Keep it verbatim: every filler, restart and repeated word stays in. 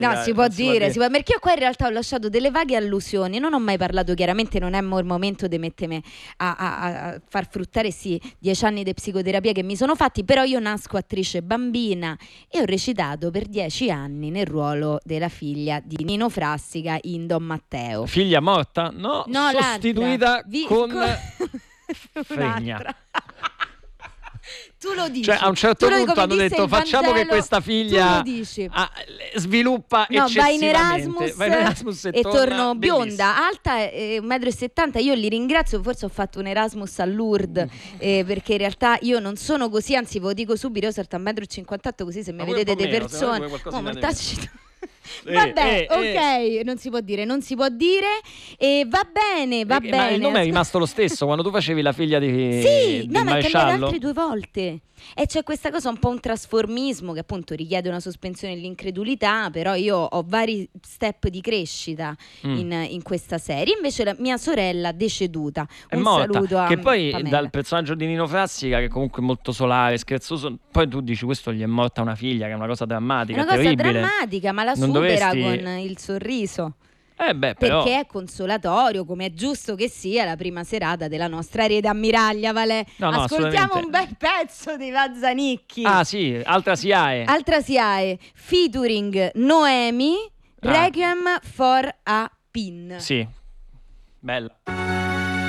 No, si può dire, si può, perché io qua in realtà ho lasciato delle vaghe allusioni, non ho mai parlato chiaramente, non è il momento di mettermi a, a, a far fruttare sì dieci anni di psicoterapia che mi sono fatti, però io nasco attrice bambina e ho recitato per dieci anni nel ruolo della figlia di Nino Frassica in Don Matteo. Figlia morta? No, no sostituita Vi- con co- Fregna. Tu lo dici. Cioè a un certo tu punto hanno detto facciamo Vangelo, che questa figlia ah, sviluppa no, eccessivamente. Va in Erasmus, va in Erasmus e, e torna torno bionda, bellissima. alta eh, uno e settanta metri. Io li ringrazio, forse ho fatto un Erasmus a Lourdes eh, perché in realtà io non sono così, anzi ve lo dico subito, io salto a uno e cinquantotto metri, così se mi Ma vedete delle persone oh, vabbè, eh, ok, eh. non si può dire, non si può dire e va bene, va eh, bene. Ma il nome è rimasto lo stesso quando tu facevi la figlia di sì, del no, ma è cambiato maresciallo? altre due volte. E c'è questa cosa un po' un trasformismo che appunto richiede una sospensione dell'incredulità, però io ho vari step di crescita mm. in, in questa serie. Invece la mia sorella deceduta, è un morta, saluto a che poi Pamela. Dal personaggio di Nino Frassica, che comunque è molto solare, scherzoso, poi tu dici questo gli è morta una figlia, che è una cosa drammatica, è una cosa terribile. drammatica, ma la non supera dovresti... con il sorriso. Eh beh, però... perché è consolatorio, come è giusto che sia la prima serata della nostra rete ammiraglia, Valè. No, no, ascoltiamo un bel pezzo di Vazzanicchi. Ah sì, Altra Siae. Altra Siae, featuring Noemi, ah. Requiem for a Pin. Sì, bella.